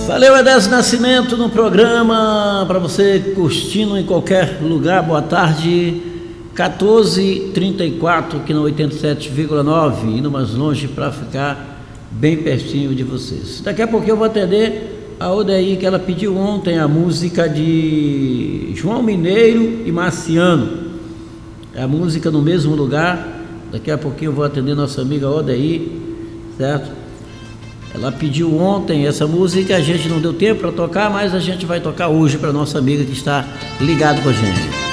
Valeu, Edésio Nascimento no programa, para você curtindo em qualquer lugar. Boa tarde, 14h34 aqui no 87,9, indo mais longe para ficar bem pertinho de vocês. Daqui a pouquinho eu vou atender a Odeir, que ela pediu ontem a música de João Mineiro e Marciano, a música No Mesmo Lugar. Daqui a pouquinho eu vou atender nossa amiga Odeir, certo? Ela pediu ontem essa música, a gente não deu tempo para tocar, mas a gente vai tocar hoje para nossa amiga que está ligada com a gente.